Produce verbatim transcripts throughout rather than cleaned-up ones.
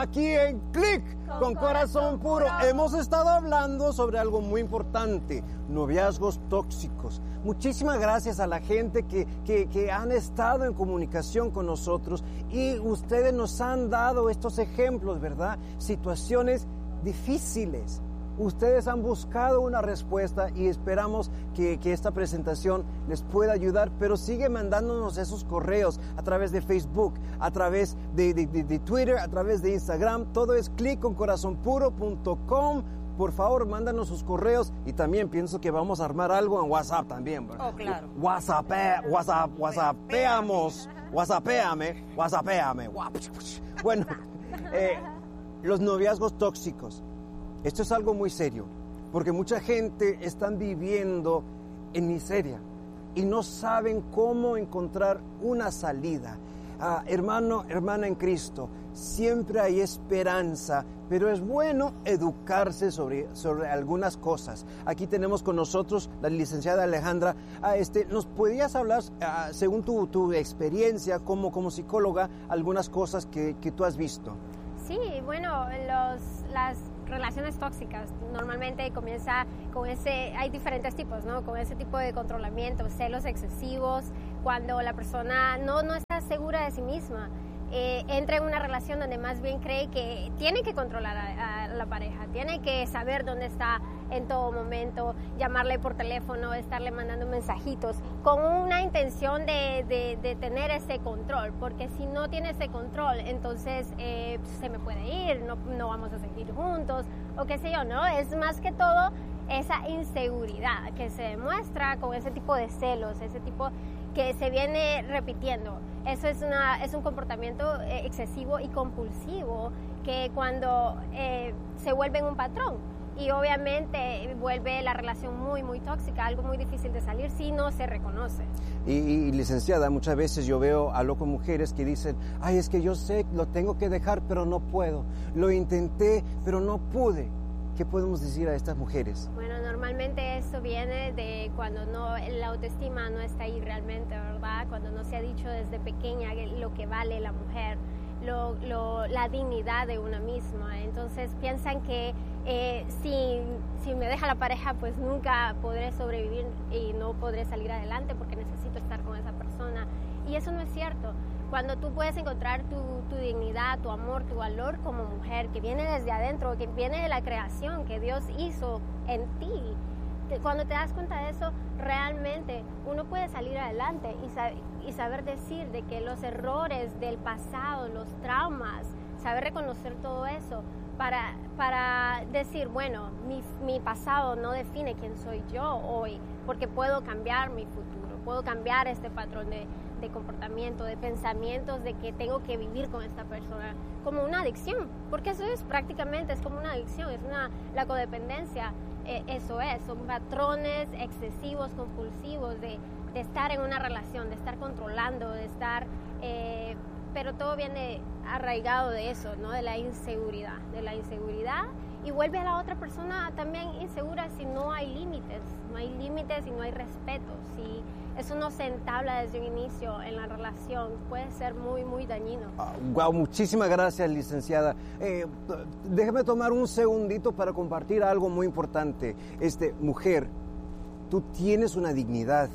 aquí en Click con, con Corazón Puro. Puro. Hemos estado hablando sobre algo muy importante, noviazgos tóxicos. Muchísimas gracias a la gente que, que, que han estado en comunicación con nosotros y ustedes nos han dado estos ejemplos, ¿verdad? Situaciones difíciles. Ustedes han buscado una respuesta y esperamos que, que esta presentación les pueda ayudar, pero sigue mandándonos esos correos a través de Facebook, a través de, de, de, de Twitter, a través de Instagram. Todo es click con corazón puro punto com. Por favor, mándanos sus correos y también pienso que vamos a armar algo en WhatsApp también, ¿verdad? Oh, claro. WhatsApp, WhatsApp, WhatsAppeamos, WhatsAppéame, WhatsAppéame. Bueno, eh, los noviazgos tóxicos. Esto es algo muy serio, porque mucha gente está viviendo en miseria y no saben cómo encontrar una salida. Ah, hermano, hermana en Cristo, siempre hay esperanza, pero es bueno educarse sobre, sobre algunas cosas. Aquí tenemos con nosotros la licenciada Alejandra. Ah, este, ¿nos podrías hablar, ah, según tu, tu experiencia como, como psicóloga, algunas cosas que, que tú has visto? Sí, bueno, los, las relaciones tóxicas normalmente comienza con ese, hay diferentes tipos, ¿no? Con ese tipo de controlamiento, celos excesivos, cuando la persona no, no está segura de sí misma. Eh, entra en una relación donde más bien cree que tiene que controlar a, a la pareja, tiene que saber dónde está en todo momento, llamarle por teléfono, estarle mandando mensajitos, con una intención de, de, de tener ese control, porque si no tiene ese control, entonces eh, se me puede ir, no, no vamos a seguir juntos, o qué sé yo, ¿no? Es más que todo esa inseguridad que se demuestra con ese tipo de celos, ese tipo que se viene repitiendo. Eso es, una, es un comportamiento eh, excesivo y compulsivo que cuando eh, se vuelve en un patrón y obviamente vuelve la relación muy, muy tóxica, algo muy difícil de salir si no se reconoce. Y, y licenciada, muchas veces yo veo a locos mujeres que dicen, ay, es que yo sé, lo tengo que dejar, pero no puedo. Lo intenté, pero no pude. ¿Qué podemos decir a estas mujeres? Bueno, normalmente eso viene de cuando no, la autoestima no está ahí realmente, ¿verdad? Cuando no se ha dicho desde pequeña lo que vale la mujer, lo, lo, la dignidad de una misma. Entonces piensan que eh, si, si me deja la pareja, pues nunca podré sobrevivir y no podré salir adelante porque necesito estar con esa persona. Y eso no es cierto. Cuando tú puedes encontrar tu, tu dignidad, tu amor, tu valor como mujer, que viene desde adentro, que viene de la creación que Dios hizo en ti, cuando te das cuenta de eso, realmente uno puede salir adelante y, sab- y saber decir de que los errores del pasado, los traumas, saber reconocer todo eso para, para decir, bueno, mi, mi pasado no define quién soy yo hoy, porque puedo cambiar mi futuro, puedo cambiar este patrón de de comportamiento, de pensamientos, de que tengo que vivir con esta persona como una adicción, porque eso es prácticamente, es como una adicción, es una, la codependencia, eh, eso es, son patrones excesivos, compulsivos de, de estar en una relación, de estar controlando, de estar, eh, pero todo viene arraigado de eso, ¿no? De la inseguridad, de la inseguridad y vuelve a la otra persona también insegura si no hay límites, no hay límites y no hay respeto, si eso no se entabla desde un inicio en la relación, puede ser muy, muy dañino. Ah, wow, muchísimas gracias, licenciada. Eh, déjeme tomar un segundito para compartir algo muy importante. Este, mujer, tú tienes una dignidad.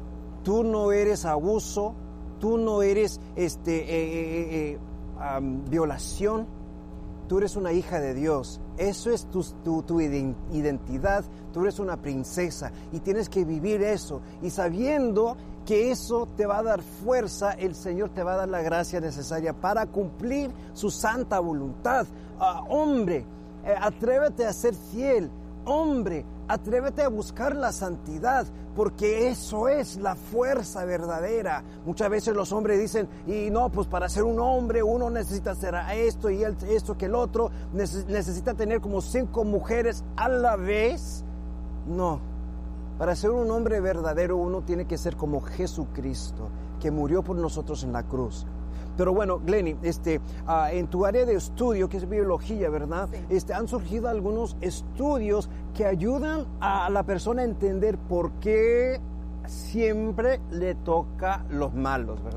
Tú no eres abuso, tú no eres este, eh, eh, eh, um, violación. Tú eres una hija de Dios. Eso es tu, tu, tu identidad. Tú eres una princesa y tienes que vivir eso. Y sabiendo que eso te va a dar fuerza, el Señor te va a dar la gracia necesaria para cumplir su santa voluntad. Uh, hombre, eh, atrévete a ser fiel. Hombre, atrévete a buscar la santidad, porque eso es la fuerza verdadera. Muchas veces los hombres dicen, y no, pues para ser un hombre uno necesita hacer esto y esto que el otro, necesita tener como cinco mujeres a la vez. No, para ser un hombre verdadero uno tiene que ser como Jesucristo, que murió por nosotros en la cruz. Pero bueno, Glenny, este, uh, en tu área de estudio, que es biología, ¿verdad? Sí. Este, han surgido algunos estudios que ayudan a la persona a entender por qué siempre le toca los malos, ¿verdad?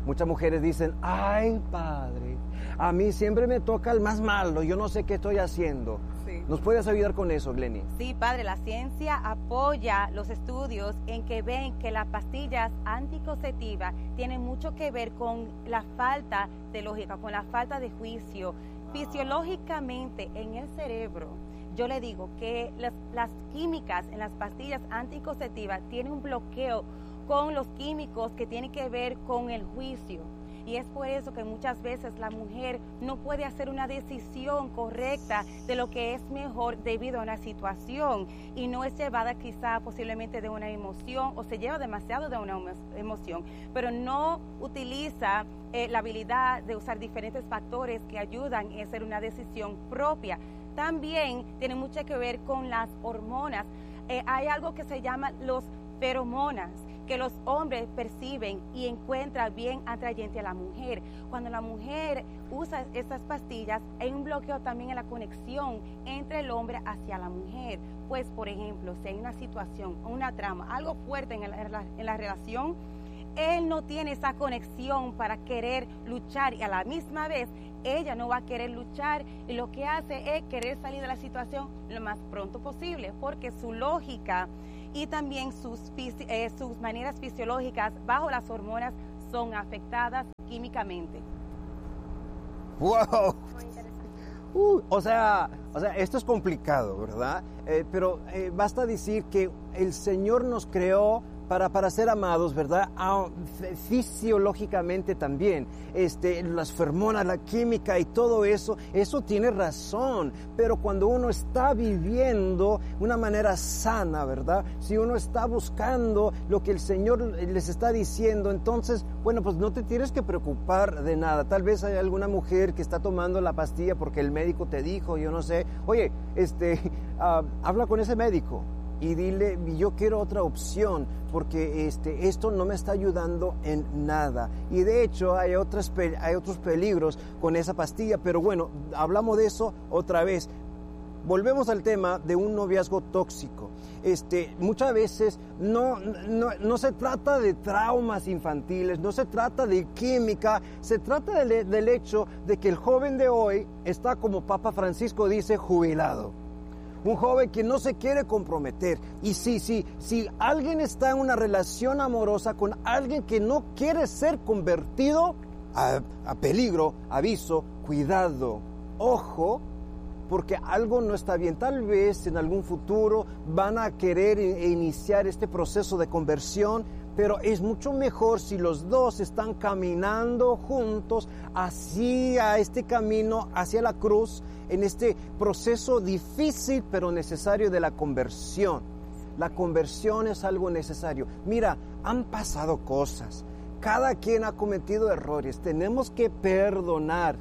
muchas mujeres dicen, ay, padre, a mí siempre me toca el más malo, yo no sé qué estoy haciendo. Sí. ¿Nos puedes ayudar con eso, Glenny? Sí, padre, la ciencia apoya los estudios en que ven que las pastillas anticonceptivas tienen mucho que ver con la falta de lógica, con la falta de juicio. Fisiológicamente en el cerebro, yo le digo que las, las químicas en las pastillas anticonceptivas tienen un bloqueo con los químicos que tienen que ver con el juicio. Y es por eso que muchas veces la mujer no puede hacer una decisión correcta de lo que es mejor debido a una situación y no es llevada quizá posiblemente de una emoción o se lleva demasiado de una emoción, pero no utiliza eh, la habilidad de usar diferentes factores que ayudan a hacer una decisión propia. También tiene mucho que ver con las hormonas. Eh, hay algo que se llama los feromonas, que los hombres perciben y encuentran bien atrayente a la mujer. Cuando la mujer usa estas pastillas, hay un bloqueo también en la conexión entre el hombre hacia la mujer. Pues, por ejemplo, si hay una situación, una trama, algo fuerte en la, en la relación, él no tiene esa conexión para querer luchar y a la misma vez ella no va a querer luchar y lo que hace es querer salir de la situación lo más pronto posible porque su lógica y también sus, eh, sus maneras fisiológicas bajo las hormonas son afectadas químicamente. ¡Wow! Uh, o sea, o sea, esto es complicado, ¿verdad? Eh, pero eh, basta decir que el Señor nos creó Para, para ser amados, ¿verdad? Ah, fisiológicamente también, este, las feromonas, la química y todo eso, eso tiene razón, pero cuando uno está viviendo una manera sana, ¿verdad? Si uno está buscando lo que el Señor les está diciendo, entonces, bueno, pues no te tienes que preocupar de nada. Tal vez hay alguna mujer que está tomando la pastilla porque el médico te dijo, yo no sé, oye, este, uh, habla con ese médico y dile, yo quiero otra opción porque este, esto no me está ayudando en nada. Y de hecho hay, otras, hay otros peligros con esa pastilla, pero bueno, hablamos de eso otra vez. Volvemos al tema de un noviazgo tóxico. Este, muchas veces no, no, no se trata de traumas infantiles, no se trata de química, se trata de, del hecho de que el joven de hoy está, como Papa Francisco dice, jubilado. Un joven que no se quiere comprometer. Y si, si, si alguien está en una relación amorosa con alguien que no quiere ser convertido, a, a peligro, aviso, cuidado, ojo, porque algo no está bien. Tal vez en algún futuro van a querer iniciar este proceso de conversión, pero es mucho mejor si los dos están caminando juntos hacia este camino, hacia la cruz, en este proceso difícil pero necesario de la conversión. La conversión es algo necesario. Mira, han pasado cosas. Cada quien ha cometido errores. Tenemos que perdonar.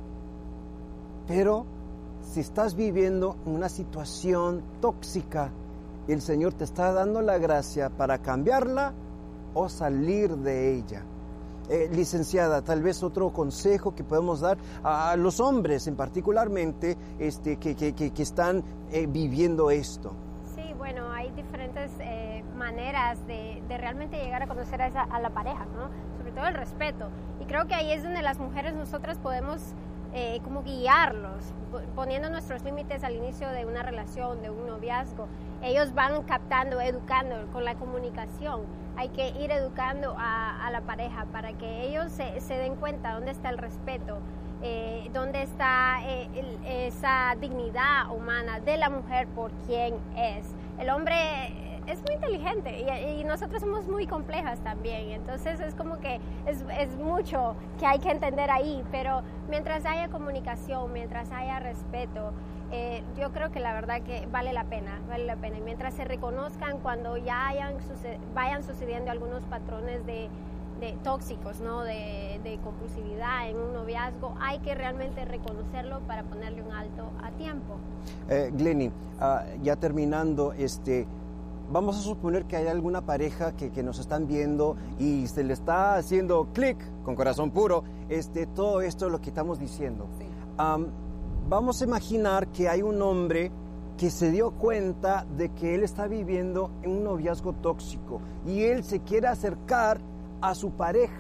Pero si estás viviendo una situación tóxica, el Señor te está dando la gracia para cambiarla o salir de ella. Eh, licenciada, tal vez otro consejo que podemos dar a los hombres en particularmente este, que, que, que, que están eh, viviendo esto. Sí, bueno, hay diferentes eh, maneras de, de realmente llegar a conocer a, esa, a la pareja, ¿no? Sobre todo el respeto. Y creo que ahí es donde las mujeres nosotras podemos eh, como guiarlos, poniendo nuestros límites al inicio de una relación, de un noviazgo. Ellos van captando, educando con la comunicación. Hay que ir educando a, a la pareja para que ellos se, se den cuenta dónde está el respeto, eh, dónde está eh, el, esa dignidad humana de la mujer por quien es. El hombre es muy inteligente y, y nosotros somos muy complejas también, entonces es como que es, es mucho que hay que entender ahí, pero mientras haya comunicación, mientras haya respeto, Eh, yo creo que la verdad que vale la pena, vale la pena. Y mientras se reconozcan cuando ya hayan suced- vayan sucediendo algunos patrones de, de tóxicos, ¿no? De, de compulsividad en un noviazgo, hay que realmente reconocerlo para ponerle un alto a tiempo. Eh, Glenny, uh, ya terminando, este, vamos a suponer que hay alguna pareja que, que nos están viendo y se le está haciendo clic con corazón puro, este, todo esto lo que estamos diciendo. Sí. Um, Vamos a imaginar que hay un hombre que se dio cuenta de que él está viviendo en un noviazgo tóxico y él se quiere acercar a su pareja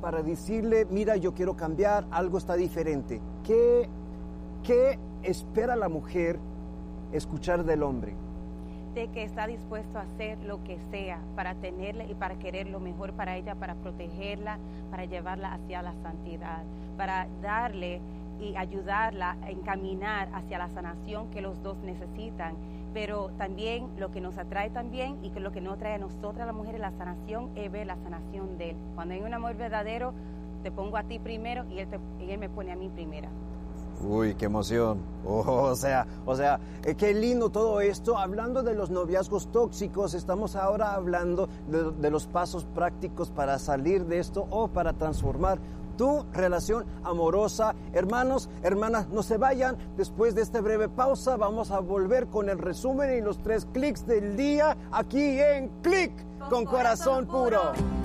para decirle, mira, yo quiero cambiar, algo está diferente? ¿Qué, qué espera la mujer escuchar del hombre? De que está dispuesto a hacer lo que sea para tenerle y para querer lo mejor para ella, para protegerla, para llevarla hacia la santidad, para darle y ayudarla a encaminar hacia la sanación que los dos necesitan. Pero también lo que nos atrae también y que lo que nos trae a nosotras las mujeres la sanación es ver la sanación de él. Cuando hay un amor verdadero, te pongo a ti primero y él, te, y él me pone a mí primera. Uy, qué emoción. Oh, o sea, o sea, eh, qué lindo todo esto. Hablando de los noviazgos tóxicos, estamos ahora hablando de, de los pasos prácticos para salir de esto o para transformar tu relación amorosa. Hermanos, hermanas, no se vayan. Después de esta breve pausa vamos a volver con el resumen y los tres clics del día aquí en Click con, con Corazón, corazón puro. puro.